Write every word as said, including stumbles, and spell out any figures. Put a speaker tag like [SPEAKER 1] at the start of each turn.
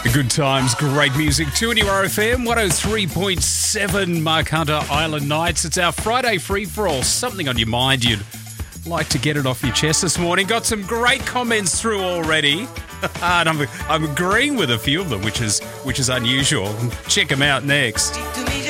[SPEAKER 1] Good times, great music. two N U R F M, one oh three point seven, Mark Hunter Island Nights. It's our Friday free-for-all. Something on your mind you'd like to get it off your chest this morning. Got some great comments through already. and I'm, I'm agreeing with a few of them, which is which is unusual. Check them out next.
[SPEAKER 2] Speak to me